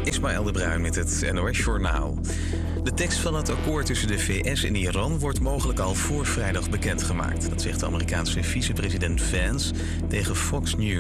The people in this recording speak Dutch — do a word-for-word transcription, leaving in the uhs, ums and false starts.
Ismaël de Bruin met het N O S-journaal. De tekst van het akkoord tussen de V S en Iran wordt mogelijk al voor vrijdag bekendgemaakt. Dat zegt de Amerikaanse vicepresident Vance tegen Fox News.